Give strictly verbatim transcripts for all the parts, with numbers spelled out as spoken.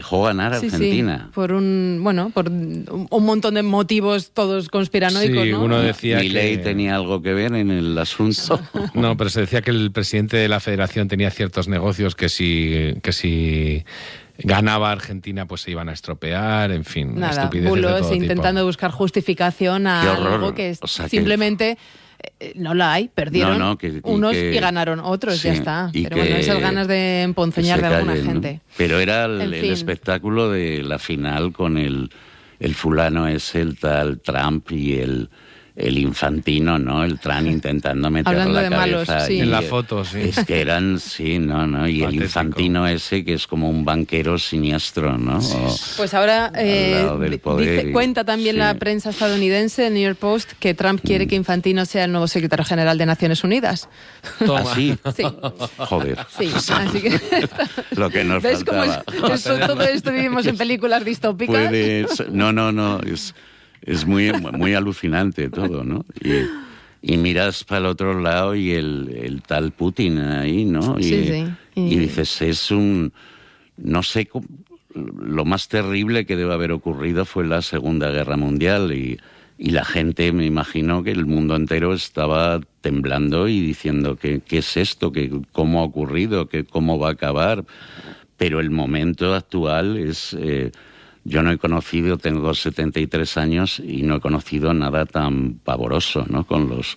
dejó ganar a sí, Argentina. Sí, por un, bueno, por un, un montón de motivos todos conspiranoicos, sí, ¿no? Uno decía Milei que... tenía algo que ver en el asunto. No, pero se decía que el presidente de la Federación tenía ciertos negocios que si, que si ganaba Argentina pues se iban a estropear, en fin, Nada, estupideces bulos de todo intentando tipo. buscar justificación a algo que o sea, simplemente... Que... No la hay, perdieron no, no, que, y unos que, y ganaron otros, sí, ya está. Pero que, bueno, esas ganas de emponzoñar de alguna callen, gente. ¿no? Pero era el, en el fin. espectáculo de la final con el, el fulano ese, el tal Trump y el, el Infantino, ¿no? El Trump intentando meter Hablando la de cabeza. malos, sí. En la foto, sí. Es que eran, sí, no, no. Y Patético. El Infantino ese que es como un banquero siniestro, ¿no? O, Pues ahora eh, dice, y, cuenta también sí. la prensa estadounidense, el New York Post, que Trump quiere que Infantino sea el nuevo secretario general de Naciones Unidas. Toma. ¿Así? Sí. Joder. Sí, así que... Lo que nos ¿Ves cómo faltaba. es, eso, todo esto vivimos en películas distópicas? Puedes, no, no, no, es, es muy, muy alucinante todo, ¿no? Y, y miras para el otro lado y el, el tal Putin ahí, ¿no? Y, Sí, sí. Y... y dices, es un... No sé, cómo, lo más terrible que debe haber ocurrido fue la Segunda Guerra Mundial y, y la gente, me imagino que el mundo entero estaba temblando y diciendo que qué es esto, que cómo ha ocurrido, que cómo va a acabar. Pero el momento actual es... Eh, yo no he conocido, tengo setenta y tres años y no he conocido nada tan pavoroso, ¿no? Con los,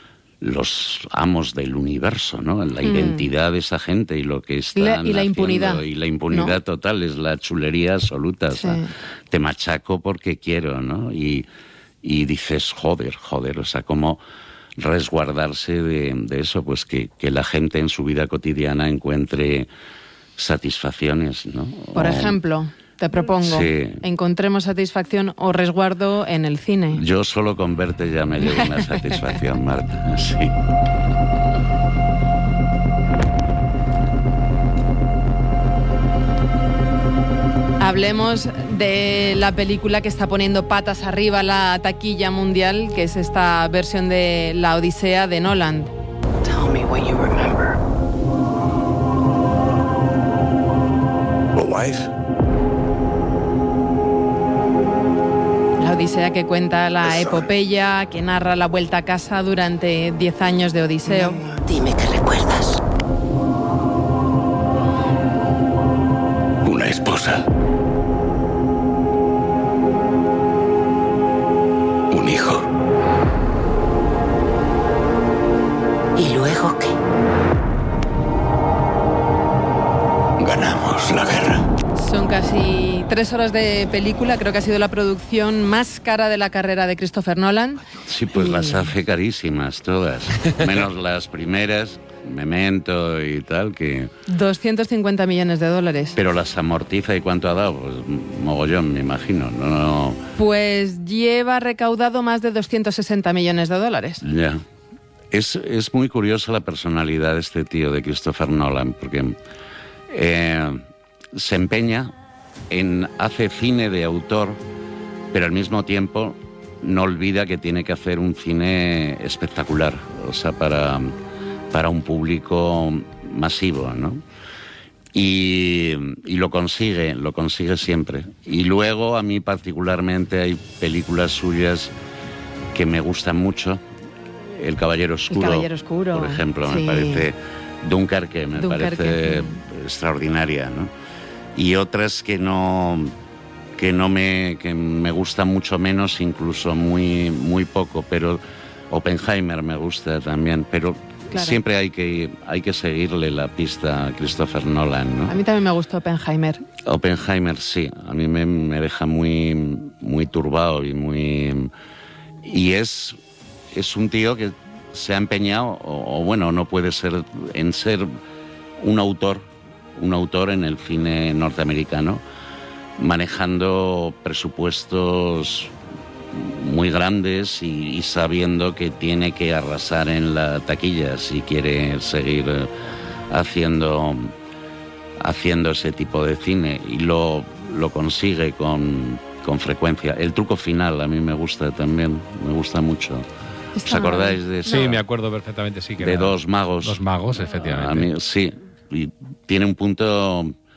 los amos del universo, ¿no? La mm. identidad de esa gente y lo que están y la, y haciendo. la impunidad. Y la impunidad no. total, es la chulería absoluta. Sí. O sea, te machaco porque quiero, ¿no? Y, y dices, joder, joder, o sea, cómo resguardarse de, de eso, pues que, que la gente en su vida cotidiana encuentre satisfacciones, ¿no? Por o, ejemplo... Te propongo, sí. encontremos satisfacción o resguardo en el cine. Yo solo con verte ya me llevo una satisfacción, Marta. Sí. Hablemos de la película que está poniendo patas arriba la taquilla mundial, que es esta versión de La Odisea de Nolan. Tell me what you remember. A wife. La Odisea, que cuenta la epopeya, que narra la vuelta a casa durante diez años de Odiseo. Dime qué recuerdas. Una esposa. Un hijo. ¿Y luego qué? Ganamos la guerra. Son casi tres horas de película, creo que ha sido la producción más cara de la carrera de Christopher Nolan. Sí, pues y... las hace carísimas todas, menos las primeras, Memento y tal, que... doscientos cincuenta millones de dólares. Pero las amortiza, ¿y cuánto ha dado? Pues mogollón, me imagino. No, no... Pues lleva recaudado más de doscientos sesenta millones de dólares. Ya. Es, es muy curiosa la personalidad de este tío, de Christopher Nolan, porque... Eh, se empeña en hacer cine de autor, pero al mismo tiempo no olvida que tiene que hacer un cine espectacular, o sea, para, para un público masivo, ¿no? Y, y lo consigue, lo consigue siempre. Y luego, a mí particularmente, hay películas suyas que me gustan mucho. El Caballero Oscuro, El Caballero Oscuro, por ejemplo, sí. me parece... Dunkerque, me Dunkerque. parece extraordinaria, ¿no? Y otras que no que no me que me gustan mucho menos, incluso muy muy poco, pero Oppenheimer me gusta también, pero claro. siempre hay que hay que seguirle la pista a Christopher Nolan, ¿no? A mí también me gustó Oppenheimer. Oppenheimer sí, a mí me, me deja muy muy turbado y muy y es es un tío que se ha empeñado o, o bueno, no puede ser en ser un autor un autor en el cine norteamericano, manejando presupuestos muy grandes y, y sabiendo que tiene que arrasar en la taquilla si quiere seguir haciendo, haciendo ese tipo de cine, y lo, lo consigue con, con frecuencia. El truco final a mí me gusta también, me gusta mucho. ¿Os acordáis de eso? Sí, me acuerdo perfectamente, sí. Que de era dos magos. Dos magos, efectivamente. A mí, sí. Y tiene un punto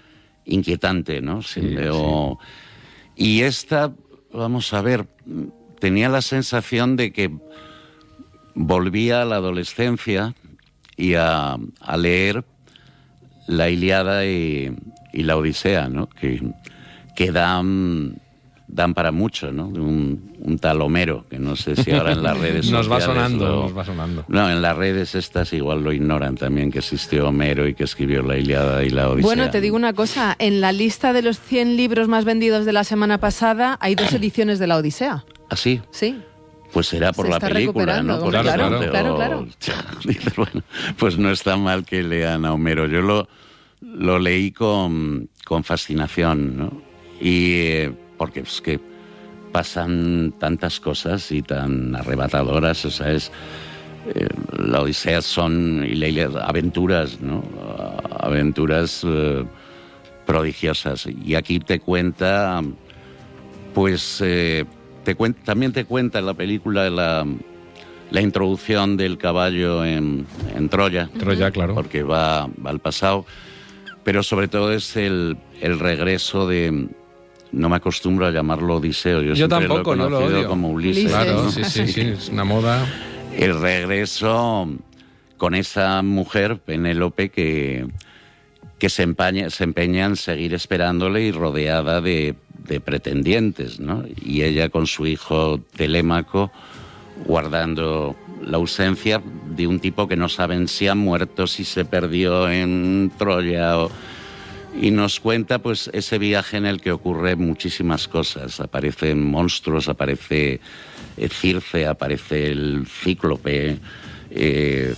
inquietante, ¿no? Sí, Veo... Y esta, vamos a ver, tenía la sensación de que volvía a la adolescencia y a, a leer la Ilíada y, y la Odisea, ¿no? Que, que dan, dan para mucho, ¿no? Un, un tal Homero, que no sé si ahora en las redes nos sociales... va sonando, lo, nos va sonando. No, en las redes estas igual lo ignoran también, que existió Homero y que escribió la Ilíada y la Odisea. Bueno, te digo una cosa, en la lista de los cien libros más vendidos de la semana pasada hay dos ediciones de la Odisea. ¿Ah, sí? Sí. Pues será por Se la está película, ¿no? recuperando, Por claro, eso, claro, o- claro, Dices, bueno, pues no está mal que lean a Homero. Yo lo, lo leí con, con fascinación, ¿no? Y eh, porque es que pasan tantas cosas y tan arrebatadoras, o sea, es... eh, la Odisea son y la Ilíada, aventuras, ¿no? Aventuras eh, prodigiosas. Y aquí te cuenta, pues... eh, Te cuen- también te cuenta en la película la, la introducción del caballo en, en Troya. Troya, claro. Porque va, va al pasado. Pero sobre todo es el, el regreso de... No me acostumbro a llamarlo Odiseo. Yo, Yo siempre tampoco, lo he yo lo conocido odio. como Ulises. Ulises. Claro, ¿no? sí, sí, sí, es una moda. El regreso con esa mujer, Penélope, que, que se, empaña, se empeña en seguir esperándole y rodeada de, de pretendientes, ¿no? Y ella con su hijo Telémaco guardando la ausencia de un tipo que no saben si ha muerto, si se perdió en Troya o... Y nos cuenta pues ese viaje en el que ocurren muchísimas cosas. Aparecen monstruos, aparece eh, Circe, aparece el Cíclope. Eh, eh,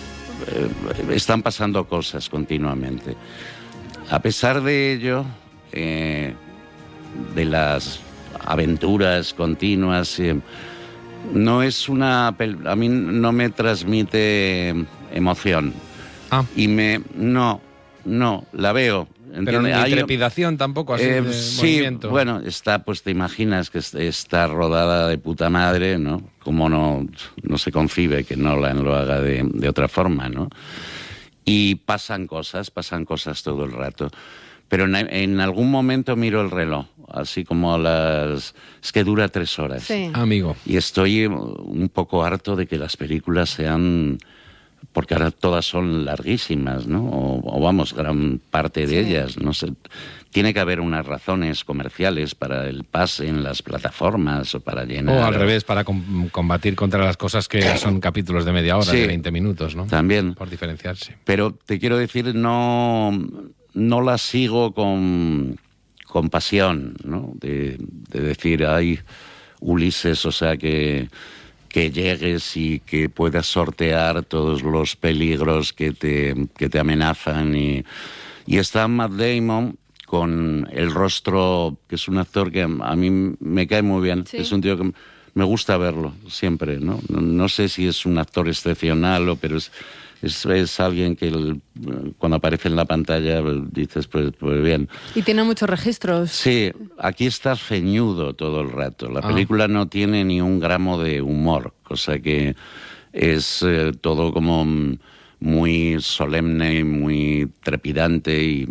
están pasando cosas continuamente. A pesar de ello, eh, de las aventuras continuas, eh, no es una... pel- A mí no me transmite emoción. Ah, Y me... No, no, la veo. pero ¿entiendes? ni Hay- trepidación tampoco, así eh, de sí, movimiento. bueno, está, pues te imaginas que es- está rodada de puta madre, ¿no? Como no, no se concibe que Nolan lo haga de, de otra forma, ¿no? Y pasan cosas, pasan cosas todo el rato. Pero en, en algún momento miro el reloj, así como a las... Es que dura tres horas. Sí. Amigo. Y estoy un poco harto de que las películas sean... Porque ahora todas son larguísimas, ¿no? O, o vamos, gran parte de Sí. ellas, no sé. Tiene que haber unas razones comerciales para el pase en las plataformas o para llenar... O al revés, para com- combatir contra las cosas que son capítulos de media hora, Sí. de veinte minutos, ¿no? También. Por diferenciarse. Pero te quiero decir, no, no la sigo con, con pasión, ¿no? De, de decir, ay, Ulises, o sea, que, que llegues y que puedas sortear todos los peligros que te, que te amenazan. Y, y está Matt Damon con el rostro, que es un actor que a mí me cae muy bien. Sí. Es un tío que me gusta verlo siempre, ¿no? No, no sé si es un actor excepcional o, pero es... Es, es alguien que el- cuando aparece en la pantalla dices, pues, pues bien. Y tiene muchos registros. Sí, aquí está ceñudo todo el rato. La Ah. película no tiene ni un gramo de humor, cosa que es eh, todo como mm, muy solemne y muy trepidante. Y,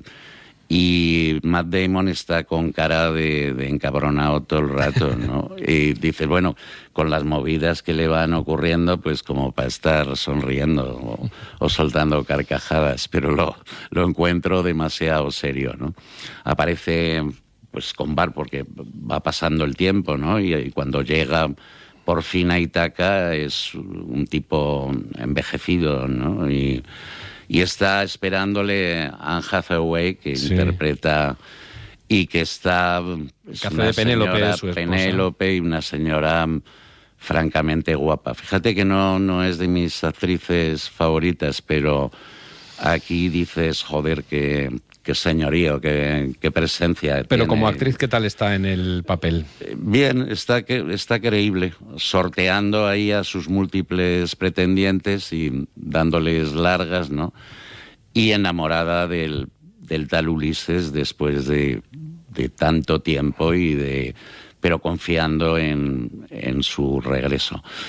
y Matt Damon está con cara de, de encabronado todo el rato, ¿no? Y dices, bueno, con las movidas que le van ocurriendo, pues como para estar sonriendo o, o soltando carcajadas, pero lo, lo encuentro demasiado serio, ¿no? Aparece pues con Bar porque va pasando el tiempo, ¿no? Y, y cuando llega por fin a Ítaca es un tipo envejecido, ¿no? Y, y está esperándole Anne Hathaway, que Sí. interpreta y que está... es Que hace una de Penélope, señora su esposa. Penélope y una señora mm, francamente guapa. Fíjate que no, no es de mis actrices favoritas, pero aquí dices, joder, qué, qué señorío, qué, qué presencia Pero tiene. como actriz, ¿qué tal está en el papel? Bien, está, que, está creíble, sorteando ahí a sus múltiples pretendientes y dándoles largas, ¿no? Y enamorada del, del tal Ulises después de, de tanto tiempo y de... pero confiando en, en su regreso.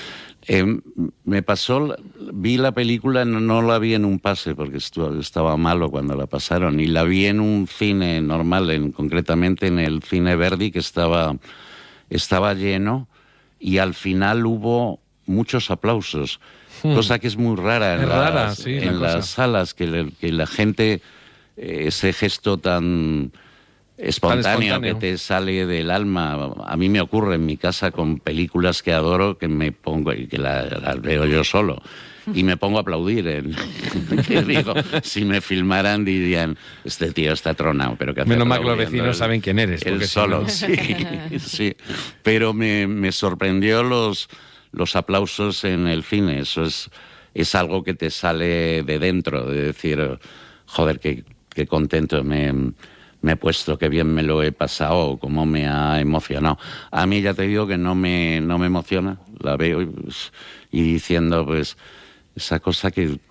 Eh, me pasó, vi la película, no, no la vi en un pase porque estu- estaba malo cuando la pasaron, y la vi en un cine normal, en, concretamente en el Cine Verdi, que estaba, estaba lleno, y al final hubo muchos aplausos, hmm. cosa que es muy rara en, es las, rara, sí, en la las salas, que, le, que la gente, eh, ese gesto tan... Espontáneo, espontáneo, que te sale del alma. A mí me ocurre en mi casa con películas que adoro, que me pongo y que las la veo yo solo y me pongo a aplaudir. En, que digo, si me filmaran dirían, este tío está tronado, pero que hace menos mal que los vecinos saben quién eres. Él solo, si no... sí, sí. Pero me, me sorprendió los, los aplausos en el cine. Eso es, es algo que te sale de dentro, de decir, joder, qué, qué contento me... me he puesto, qué bien me lo he pasado, cómo me ha emocionado. A mí ya te digo que no me, no me emociona, la veo y, pues, y diciendo, pues, esa cosa que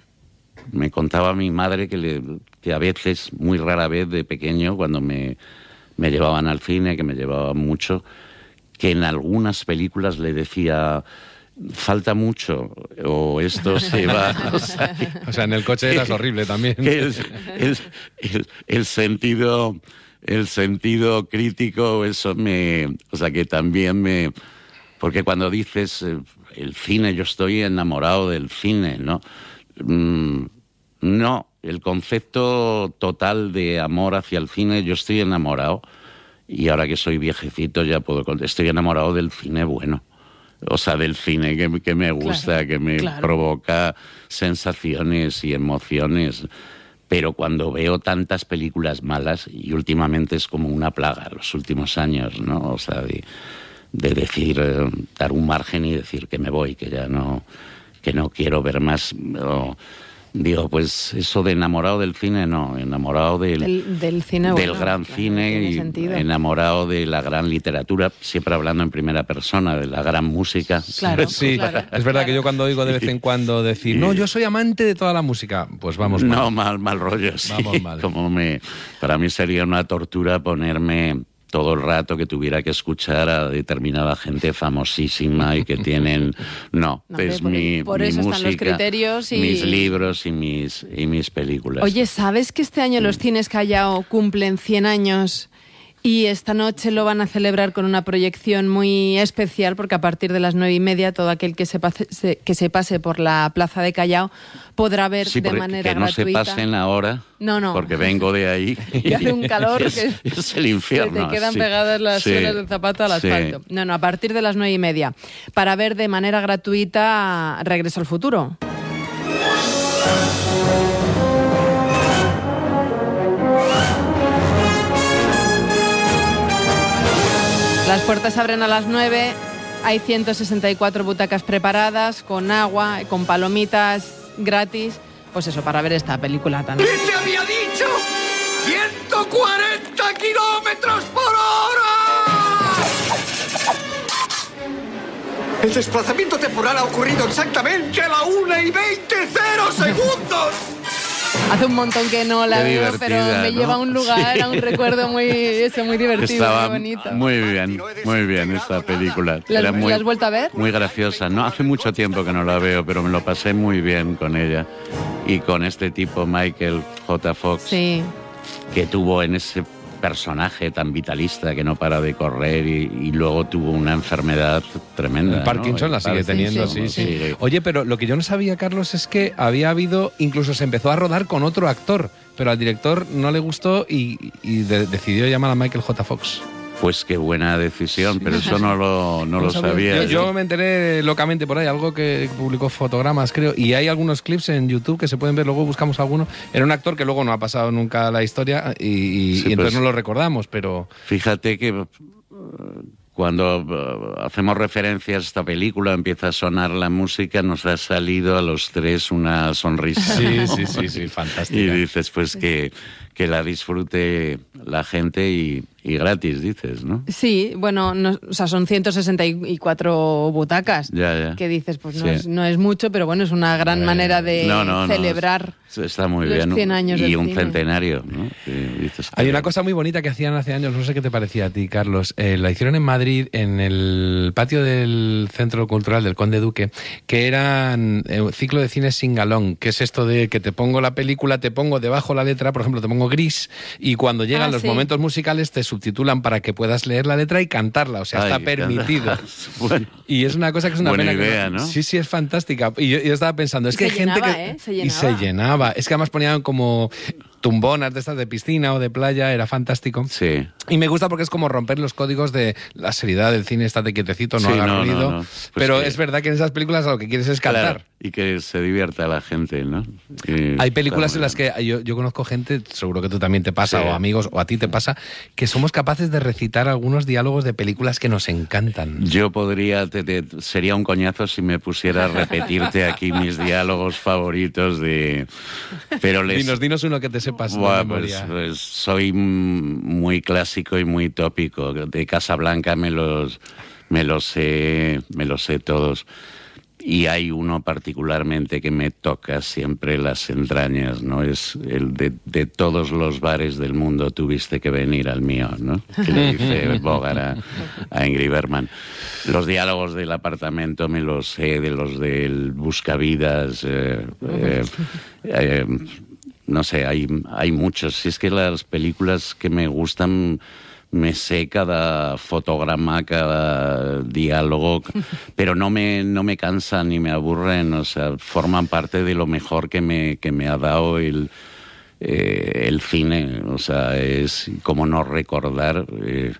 me contaba mi madre, que, le, que a veces, muy rara vez de pequeño, cuando me, me llevaban al cine, que me llevaban mucho, que en algunas películas le decía... falta mucho, o esto se va... O sea, que, o sea en el coche eras horrible también. El, el, el, el sentido el sentido crítico, eso me... O sea, que también me... Porque cuando dices el, el cine, yo estoy enamorado del cine, ¿no? Mm, no, el concepto total de amor hacia el cine, yo estoy enamorado, y ahora que soy viejecito ya puedo... Estoy enamorado del cine bueno. O sea, del cine que, que me gusta, claro, que me claro. provoca sensaciones y emociones. Pero cuando veo tantas películas malas, y últimamente es como una plaga los últimos años, ¿no? O sea, de, de decir, eh, dar un margen y decir que me voy, que ya no, que no quiero ver más. O, digo, pues eso de enamorado del cine, no, enamorado del, del, del cine, del bueno, gran claro, cine, y sentido. Enamorado de la gran literatura, siempre hablando en primera persona, de la gran música. Claro, sí, claro, es verdad claro. que yo cuando oigo de vez en cuando decir, no, yo soy amante de toda la música, pues vamos mal. No, mal, mal rollo, sí. Vamos mal. Como me, para mí sería una tortura ponerme todo el rato que tuviera que escuchar a determinada gente famosísima y que tienen... No, no es por, mi, por mi eso música, están los criterios y... mis libros y mis, y mis películas. Oye, ¿sabes que este año los cines Callao cumplen cien años? Y esta noche lo van a celebrar con una proyección muy especial, porque a partir de las nueve y media todo aquel que se pase, se, que se pase por la plaza de Callao podrá ver sí, de manera que no gratuita. se pasen ahora, no, no. porque vengo de ahí. Y hace un calor es, que es el infierno. Se te quedan sí, pegadas las sí, suelas del zapato al asfalto. Sí. No, no, a partir de las nueve y media. Para ver de manera gratuita Regreso al Futuro. Las puertas abren a las nueve, hay ciento sesenta y cuatro butacas preparadas, con agua, con palomitas gratis, pues eso, para ver esta película tan... ¿Qué te había dicho? ¡ciento cuarenta kilómetros por hora! El desplazamiento temporal ha ocurrido exactamente a la una y veinte cero segundos. Hace un montón que no la veo, pero me ¿no? lleva a un lugar, sí. a un recuerdo muy, eso, muy divertido, Estaba muy bonito. Muy bien, muy bien esta película. ¿La, Era muy, ¿La has vuelto a ver? Muy graciosa. No, hace mucho tiempo que no la veo, pero me lo pasé muy bien con ella. Y con este tipo, Michael J. Fox, sí. que tuvo en ese personaje tan vitalista que no para de correr y, y luego tuvo una enfermedad tremenda. El Parkinson, ¿no? La sigue teniendo, sí, sí, sí, sí. Oye, pero lo que yo no sabía, Carlos, es que había habido, incluso se empezó a rodar con otro actor, pero al director no le gustó y, y de, decidió llamar a Michael J. Fox. Pues qué buena decisión, pero eso no lo, no lo sabía. Yo, yo me enteré locamente por ahí, algo que publicó Fotogramas, creo, y hay algunos clips en YouTube que se pueden ver, luego buscamos alguno. Era un actor que luego no ha pasado nunca a la historia y, y, sí, y entonces pues, no lo recordamos, pero... Fíjate que cuando uh, hacemos referencias a esta película, empieza a sonar la música, nos ha salido a los tres una sonrisa. Sí, ¿no? sí, sí, sí, fantástica. Y dices, pues que, que la disfrute la gente y, y gratis, dices, ¿no? Sí, bueno, no, o sea, son ciento sesenta y cuatro butacas. Ya, ya. Que dices, pues no, sí. es, no es mucho, pero bueno, es una gran eh, manera de no, no, celebrar no, está muy los bien, cien años y del un cine. centenario, ¿no? Sí, dices, Dices, hay una cosa muy bonita que hacían hace años, no sé qué te parecía a ti, Carlos. Eh, la hicieron en Madrid, en el patio del Centro Cultural del Conde Duque, que eran eh, un ciclo de cine sing-along, que es esto de que te pongo la película, te pongo debajo la letra, por ejemplo, te pongo gris, y cuando llegan ah, los sí. momentos musicales te subtitulan para que puedas leer la letra y cantarla, o sea, Ay, está permitido. Bueno, y es una cosa que es una buena pena. idea, que ¿no? Sí, sí, es fantástica. Y yo, yo estaba pensando, es Y que se hay gente llenaba, que... ¿eh? Se Y se llenaba. llenaba. Es que además ponían como tumbonas de estas de piscina o de playa, era fantástico. sí. Y me gusta porque es como romper los códigos de la seriedad del cine, estate quietecito, no Sí, haga no, no, ruido. no. Pues pero que- es verdad que en esas películas lo que quieres es cantar. Claro, y que se divierta la gente, ¿no? Y Hay películas está en muy las bien. que yo, yo conozco gente, seguro que tú también te pasa, Sí. o amigos, o a ti te pasa, que somos capaces de recitar algunos diálogos de películas que nos encantan. Yo podría, te- te- sería un coñazo si me pusiera a repetirte aquí mis diálogos favoritos de... Pero les... Dinos, dinos uno que te sepas de Buah, pues, memoria. pues soy mm, muy clásico y muy tópico. De Casablanca me los, me los sé, me los sé todos. Y hay uno particularmente que me toca siempre las entrañas, ¿no? Es el de, de todos los bares del mundo tuviste que venir al mío, ¿no? Que le dice Bogart a, a Ingrid Bergman. Los diálogos del apartamento me los sé, de los del Buscavidas, eh, eh, eh, no sé, hay, hay muchos. Si es que las películas que me gustan... me sé cada fotograma, cada diálogo, pero no me, no me cansan ni me aburren, o sea, forman parte de lo mejor que me, que me ha dado el, eh, el cine, o sea, es como no recordar eh,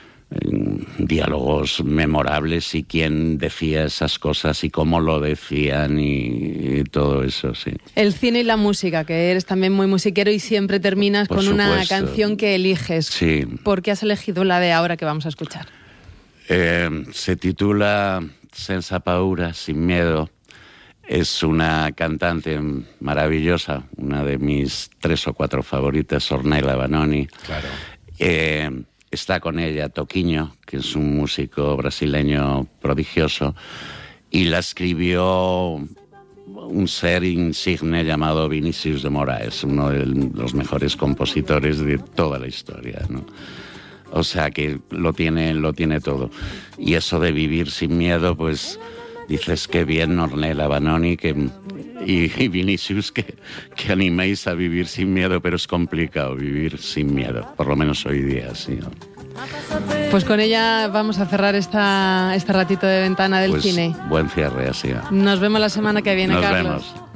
diálogos memorables y quién decía esas cosas y cómo lo decían y, y todo eso, sí. El cine y la música, que eres también muy musiquero y siempre terminas Por con una supuesto. canción que eliges. Sí. ¿Por qué has elegido la de ahora que vamos a escuchar? Eh, se titula Senza paura, sin miedo. Es una cantante maravillosa, una de mis tres o cuatro favoritas, Ornella Vanoni. Claro. Eh, está con ella Toquinho, que es un músico brasileño prodigioso, y la escribió un ser insigne llamado Vinícius de Moraes, uno de los mejores compositores de toda la historia, ¿no? O sea que lo tiene, lo tiene todo. Y eso de vivir sin miedo, pues dices que bien, Ornella Vanoni, que, y, y Vinícius, que, que animéis a vivir sin miedo, pero es complicado vivir sin miedo, por lo menos hoy día, sí, ¿no? Pues con ella vamos a cerrar esta, este ratito de ventana del Pues cine. buen cierre, así. Nos vemos la semana que viene, Nos Carlos. vemos.